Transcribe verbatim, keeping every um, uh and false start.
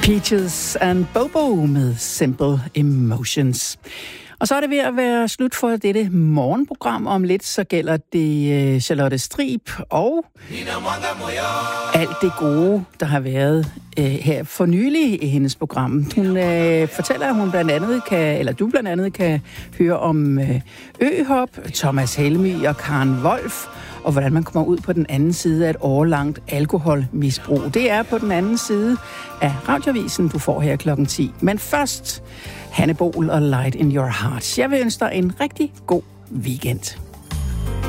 Peaches and Bobo med Simple Emotions. Og så er det ved at være slut for dette morgenprogram. Om lidt så gælder det Charlotte Strib og alt det gode, der har været øh, her for nylig i hendes program. Hun øh, fortæller, at hun blandt andet kan, eller du blandt andet kan høre om øh, øhop, Thomas Helmig og Karen Wolf, og hvordan man kommer ud på den anden side af et årelangt alkoholmisbrug. Det er på den anden side af Radioavisen, du får her klokken ti. Men først Hanne Bol og Light in Your Heart. Jeg vil ønske dig en rigtig god weekend.